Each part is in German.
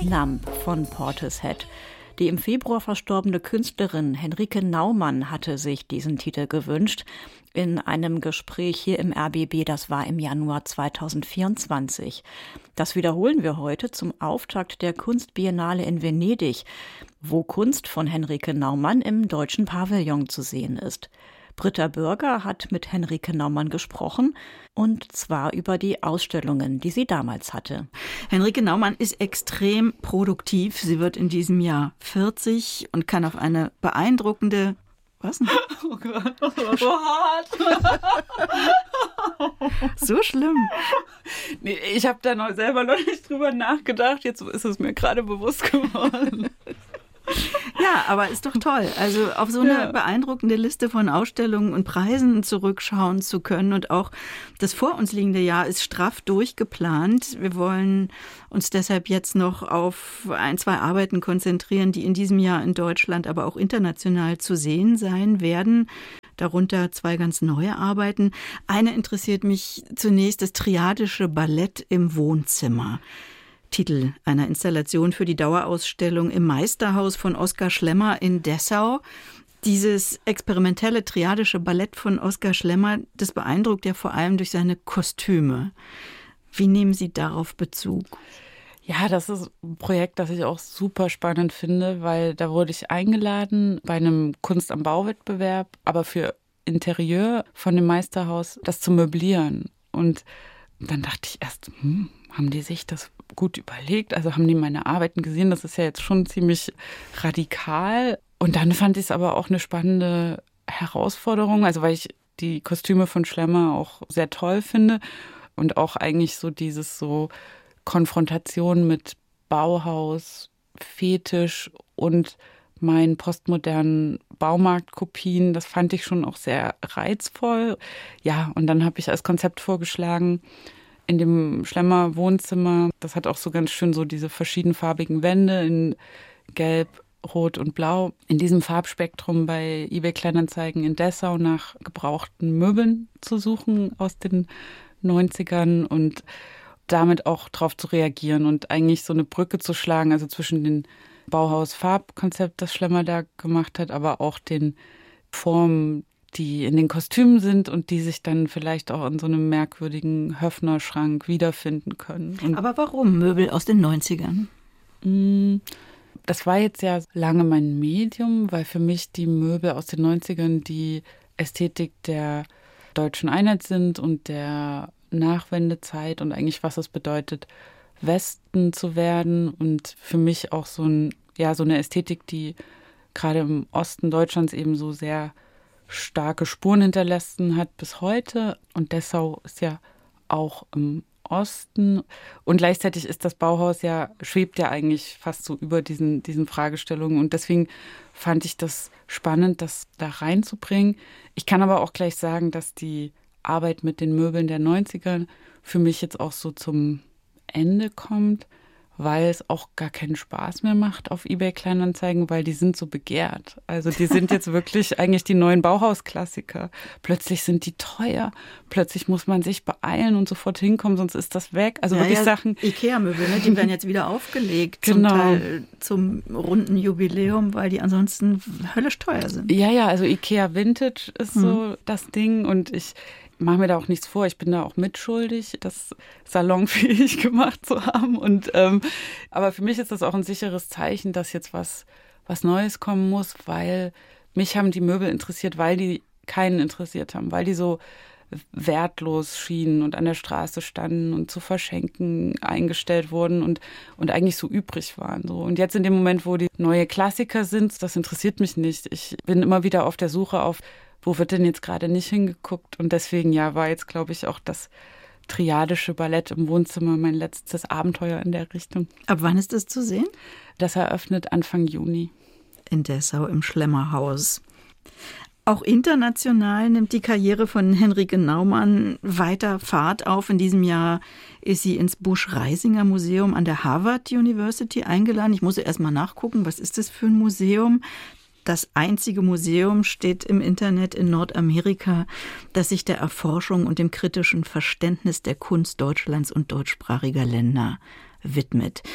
Numb von Portishead. Die im Februar verstorbene Künstlerin Henrike Naumann hatte sich diesen Titel gewünscht. In einem Gespräch hier im RBB, das war im Januar 2024. Das wiederholen wir heute zum Auftakt der Kunstbiennale in Venedig, wo Kunst von Henrike Naumann im Deutschen Pavillon zu sehen ist. Britta Bürger hat mit Henrike Naumann gesprochen, und zwar über die Ausstellungen, die sie damals hatte. Henrike Naumann ist extrem produktiv. Sie wird in diesem Jahr 40 und kann auf eine beeindruckende... Was denn? Oh Gott, das war so hart. So schlimm. Nee, ich habe da selber noch nicht drüber nachgedacht. Jetzt ist es mir gerade bewusst geworden. Ja, aber ist doch toll. Also auf so eine beeindruckende Liste von Ausstellungen und Preisen zurückschauen zu können. Und auch das vor uns liegende Jahr ist straff durchgeplant. Wir wollen uns deshalb jetzt noch auf 1, 2 Arbeiten konzentrieren, die in diesem Jahr in Deutschland, aber auch international zu sehen sein werden. Darunter 2 ganz neue Arbeiten. Eine interessiert mich zunächst, das Triadische Ballett im Wohnzimmer. Titel einer Installation für die Dauerausstellung im Meisterhaus von Oskar Schlemmer in Dessau. Dieses experimentelle triadische Ballett von Oskar Schlemmer, das beeindruckt ja vor allem durch seine Kostüme. Wie nehmen Sie darauf Bezug? Ja, das ist ein Projekt, das ich auch super spannend finde, weil da wurde ich eingeladen bei einem Kunst am Bau-Wettbewerb, aber für Interieur von dem Meisterhaus, das zu möblieren. Und dann dachte ich erst, haben die sich das gut überlegt? Also haben die meine Arbeiten gesehen? Das ist ja jetzt schon ziemlich radikal. Und dann fand ich es aber auch eine spannende Herausforderung, also weil ich die Kostüme von Schlemmer auch sehr toll finde und auch eigentlich so dieses so Konfrontation mit Bauhaus, Fetisch und meinen postmodernen Baumarktkopien, das fand ich schon auch sehr reizvoll. Ja, und dann habe ich als Konzept vorgeschlagen, in dem Schlemmer Wohnzimmer, das hat auch so ganz schön so diese verschiedenfarbigen Wände in Gelb, Rot und Blau. In diesem Farbspektrum bei eBay Kleinanzeigen in Dessau nach gebrauchten Möbeln zu suchen aus den 90ern und damit auch drauf zu reagieren und eigentlich so eine Brücke zu schlagen, also zwischen den Bauhaus-Farbkonzept, das Schlemmer da gemacht hat, aber auch den Formen, die in den Kostümen sind und die sich dann vielleicht auch in so einem merkwürdigen Höffner-Schrank wiederfinden können. Und aber warum Möbel aus den 90ern? Das war jetzt ja lange mein Medium, weil für mich die Möbel aus den 90ern die Ästhetik der deutschen Einheit sind und der Nachwendezeit und eigentlich was es bedeutet, Westen zu werden. Und für mich auch so eine Ästhetik, die gerade im Osten Deutschlands eben so sehr starke Spuren hinterlassen hat bis heute. Und Dessau ist ja auch im Osten. Und gleichzeitig ist das Bauhaus schwebt ja eigentlich fast so über diesen Fragestellungen. Und deswegen fand ich das spannend, das da reinzubringen. Ich kann aber auch gleich sagen, dass die Arbeit mit den Möbeln der 90er für mich jetzt auch so zum Ende kommt, weil es auch gar keinen Spaß mehr macht auf eBay Kleinanzeigen, weil die sind so begehrt. Also die sind jetzt wirklich eigentlich die neuen Bauhausklassiker. Plötzlich sind die teuer, plötzlich muss man sich beeilen und sofort hinkommen, sonst ist das weg. Also wirklich Sachen. Ikea-Möbel, ne? Die werden jetzt wieder aufgelegt, genau. Zum Teil zum runden Jubiläum, weil die ansonsten höllisch teuer sind. Ja, also Ikea Vintage ist so das Ding und ich mache mir da auch nichts vor. Ich bin da auch mitschuldig, das salonfähig gemacht zu haben. Und aber für mich ist das auch ein sicheres Zeichen, dass jetzt was Neues kommen muss, weil mich haben die Möbel interessiert, weil die keinen interessiert haben, weil die so wertlos schienen und an der Straße standen und zu verschenken eingestellt wurden und eigentlich so übrig waren. So. Und jetzt in dem Moment, wo die neue Klassiker sind, das interessiert mich nicht. Ich bin immer wieder auf der Suche auf, wo wird denn jetzt gerade nicht hingeguckt? Und deswegen war jetzt, glaube ich, auch das Triadische Ballett im Wohnzimmer mein letztes Abenteuer in der Richtung. Ab wann ist das zu sehen? Das eröffnet Anfang Juni. In Dessau im Schlemmerhaus. Auch international nimmt die Karriere von Henrike Naumann weiter Fahrt auf. In diesem Jahr ist sie ins Busch-Reisinger-Museum an der Harvard University eingeladen. Ich muss erst mal nachgucken, was ist das für ein Museum? Das einzige Museum steht im Internet in Nordamerika, das sich der Erforschung und dem kritischen Verständnis der Kunst Deutschlands und deutschsprachiger Länder widmet.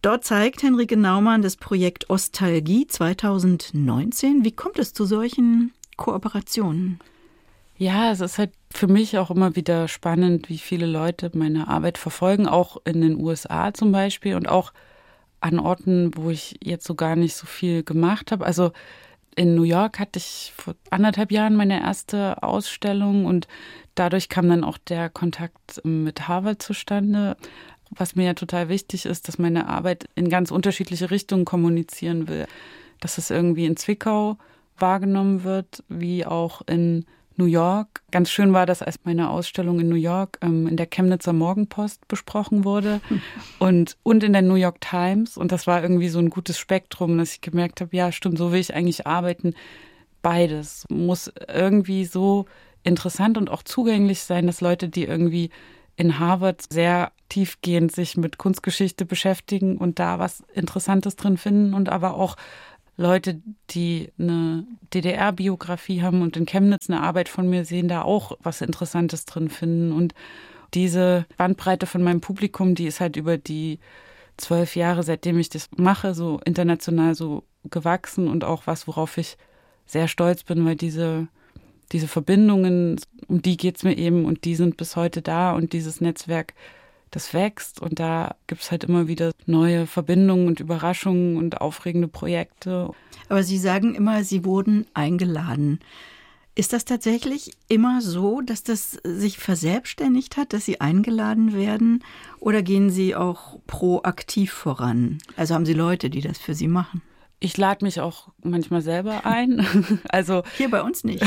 Dort zeigt Henrike Naumann das Projekt Ostalgie 2019. Wie kommt es zu solchen Kooperationen? Ja, es ist halt für mich auch immer wieder spannend, wie viele Leute meine Arbeit verfolgen, auch in den USA zum Beispiel und auch an Orten, wo ich jetzt so gar nicht so viel gemacht habe. Also in New York hatte ich vor 1,5 Jahren meine erste Ausstellung und dadurch kam dann auch der Kontakt mit Harvard zustande. Was mir ja total wichtig ist, dass meine Arbeit in ganz unterschiedliche Richtungen kommunizieren will. Dass es irgendwie in Zwickau wahrgenommen wird, wie auch in New York. Ganz schön war das, als meine Ausstellung in New York in der Chemnitzer Morgenpost besprochen wurde und in der New York Times. Und das war irgendwie so ein gutes Spektrum, dass ich gemerkt habe, ja stimmt, so will ich eigentlich arbeiten. Beides muss irgendwie so interessant und auch zugänglich sein, dass Leute, die irgendwie in Harvard sehr tiefgehend sich mit Kunstgeschichte beschäftigen und da was Interessantes drin finden und aber auch Leute, die eine DDR-Biografie haben und in Chemnitz eine Arbeit von mir sehen, da auch was Interessantes drin finden. Und diese Bandbreite von meinem Publikum, die ist halt über die 12 Jahre, seitdem ich das mache, so international so gewachsen und auch was, worauf ich sehr stolz bin, weil diese Verbindungen, um die geht es mir eben und die sind bis heute da und dieses Netzwerk, das wächst und da gibt es halt immer wieder neue Verbindungen und Überraschungen und aufregende Projekte. Aber Sie sagen immer, Sie wurden eingeladen. Ist das tatsächlich immer so, dass das sich verselbstständigt hat, dass Sie eingeladen werden? Oder gehen Sie auch proaktiv voran? Also haben Sie Leute, die das für Sie machen? Ich lade mich auch manchmal selber ein. Also hier bei uns nicht.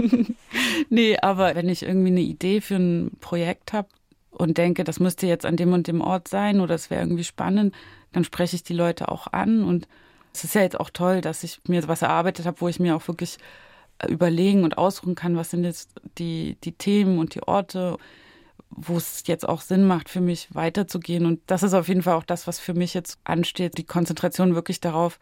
Nee, aber wenn ich irgendwie eine Idee für ein Projekt habe und denke, das müsste jetzt an dem und dem Ort sein oder es wäre irgendwie spannend, dann spreche ich die Leute auch an. Und es ist ja jetzt auch toll, dass ich mir was erarbeitet habe, wo ich mir auch wirklich überlegen und ausruhen kann, was sind jetzt die Themen und die Orte, wo es jetzt auch Sinn macht, für mich weiterzugehen. Und das ist auf jeden Fall auch das, was für mich jetzt ansteht, die Konzentration wirklich darauf,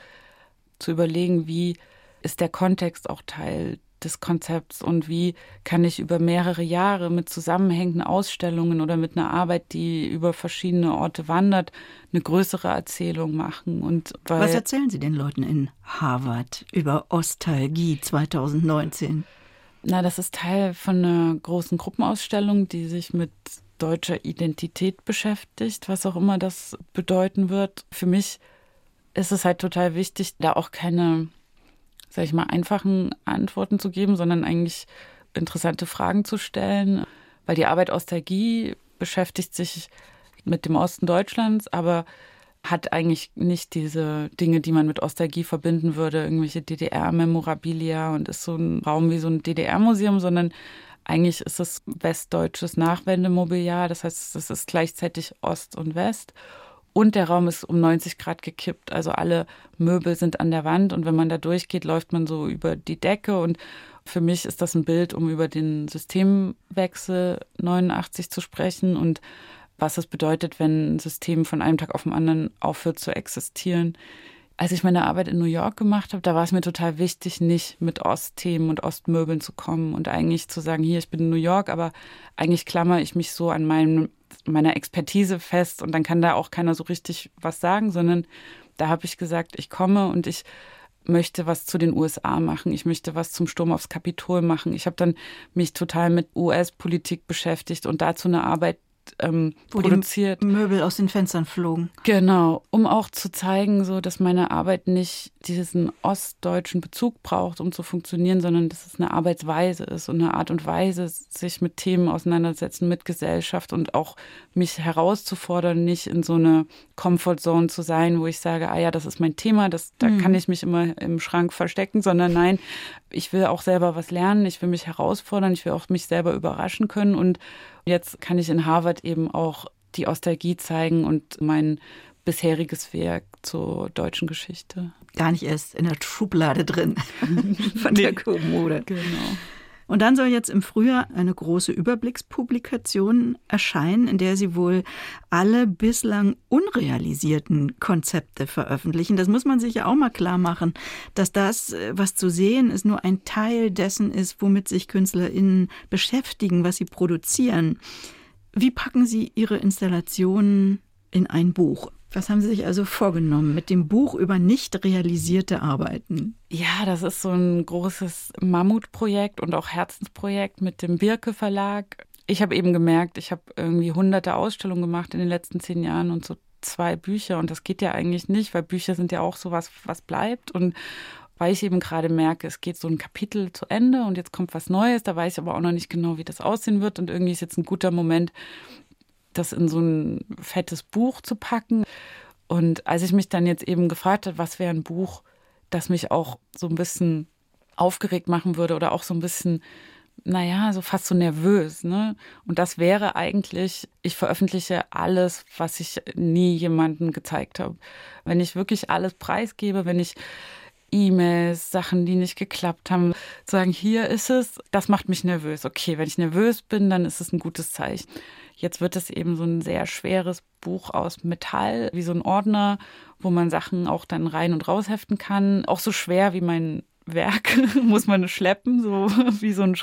zu überlegen, wie ist der Kontext auch Teil des Konzepts und wie kann ich über mehrere Jahre mit zusammenhängenden Ausstellungen oder mit einer Arbeit, die über verschiedene Orte wandert, eine größere Erzählung machen. Und was erzählen Sie den Leuten in Harvard über Ostalgie 2019? Na, das ist Teil von einer großen Gruppenausstellung, die sich mit deutscher Identität beschäftigt, was auch immer das bedeuten wird. Für mich ist es halt total wichtig, da auch keine, sag ich mal, einfachen Antworten zu geben, sondern eigentlich interessante Fragen zu stellen. Weil die Arbeit Ostalgie beschäftigt sich mit dem Osten Deutschlands, aber hat eigentlich nicht diese Dinge, die man mit Ostalgie verbinden würde, irgendwelche DDR-Memorabilia und ist so ein Raum wie so ein DDR-Museum, sondern eigentlich ist es westdeutsches Nachwendemobiliar. Das heißt, es ist gleichzeitig Ost und West. Und der Raum ist um 90 Grad gekippt. Also alle Möbel sind an der Wand und wenn man da durchgeht, läuft man so über die Decke. Und für mich ist das ein Bild, um über den Systemwechsel 89 zu sprechen und was es bedeutet, wenn ein System von einem Tag auf den anderen aufhört zu existieren. Als ich meine Arbeit in New York gemacht habe, da war es mir total wichtig, nicht mit Ostthemen und Ostmöbeln zu kommen und eigentlich zu sagen, hier, ich bin in New York, aber eigentlich klammere ich mich so an meiner Expertise fest und dann kann da auch keiner so richtig was sagen, sondern da habe ich gesagt, ich komme und ich möchte was zu den USA machen, ich möchte was zum Sturm aufs Kapitol machen. Ich habe dann mich total mit US-Politik beschäftigt und dazu eine Arbeit produziert. Wo die Möbel aus den Fenstern flogen. Genau, um auch zu zeigen, so, dass meine Arbeit nicht diesen ostdeutschen Bezug braucht, um zu funktionieren, sondern dass es eine Arbeitsweise ist und eine Art und Weise, sich mit Themen auseinandersetzen, mit Gesellschaft und auch mich herauszufordern, nicht in so eine Comfortzone zu sein, wo ich sage, ah ja, das ist mein Thema, da kann ich mich immer im Schrank verstecken, sondern nein, ich will auch selber was lernen, ich will mich herausfordern, ich will auch mich selber überraschen können und jetzt kann ich in Harvard eben auch die Ostalgie zeigen und mein bisheriges Werk zur deutschen Geschichte. Gar nicht erst in der Schublade drin von der Kommode. Genau. Und dann soll jetzt im Frühjahr eine große Überblickspublikation erscheinen, in der Sie wohl alle bislang unrealisierten Konzepte veröffentlichen. Das muss man sich ja auch mal klar machen, dass das, was zu sehen ist, nur ein Teil dessen ist, womit sich KünstlerInnen beschäftigen, was sie produzieren. Wie packen Sie Ihre Installationen in ein Buch? Was haben Sie sich also vorgenommen mit dem Buch über nicht realisierte Arbeiten? Ja, das ist so ein großes Mammutprojekt und auch Herzensprojekt mit dem Birke Verlag. Ich habe eben gemerkt, ich habe irgendwie hunderte Ausstellungen gemacht in den letzten 10 Jahren und so 2 Bücher. Und das geht ja eigentlich nicht, weil Bücher sind ja auch sowas, was bleibt. Und weil ich eben gerade merke, es geht so ein Kapitel zu Ende und jetzt kommt was Neues. Da weiß ich aber auch noch nicht genau, wie das aussehen wird. Und irgendwie ist jetzt ein guter Moment, das in so ein fettes Buch zu packen. Und als ich mich dann jetzt eben gefragt habe, was wäre ein Buch, das mich auch so ein bisschen aufgeregt machen würde oder auch so ein bisschen, naja, so fast so nervös, ne? Und das wäre eigentlich, ich veröffentliche alles, was ich nie jemandem gezeigt habe. Wenn ich wirklich alles preisgebe, wenn ich E-Mails, Sachen, die nicht geklappt haben, zu sagen, hier ist es, das macht mich nervös. Okay, wenn ich nervös bin, dann ist es ein gutes Zeichen. Jetzt wird es eben so ein sehr schweres Buch aus Metall, wie so ein Ordner, wo man Sachen auch dann rein- und rausheften kann. Auch so schwer wie mein Werk muss man schleppen, so wie so ein